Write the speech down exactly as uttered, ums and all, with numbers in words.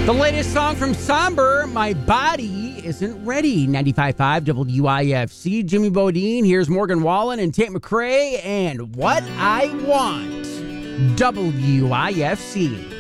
The latest song from Somber, My Body Isn't Ready. ninety-five point five W I F C. Jimmy Bodine. Here's Morgan Wallen and Tate McRae and What I Want. W I F C.